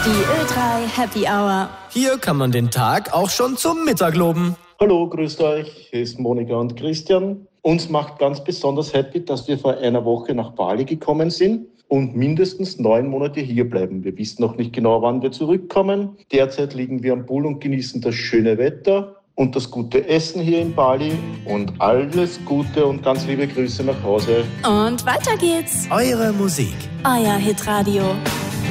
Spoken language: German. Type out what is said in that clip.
Die Ö3 Happy Hour. Hier kann man den Tag auch schon zum Mittag loben. Hallo, grüßt euch, hier ist Monika und Christian. Uns macht ganz besonders happy, dass wir vor einer Woche nach Bali gekommen sind und mindestens 9 Monate hier bleiben. Wir wissen noch nicht genau, wann wir zurückkommen. Derzeit liegen wir am Pool und genießen das schöne Wetter und das gute Essen hier in Bali. Und alles Gute und ganz liebe Grüße nach Hause. Und weiter geht's. Eure Musik. Euer Hitradio.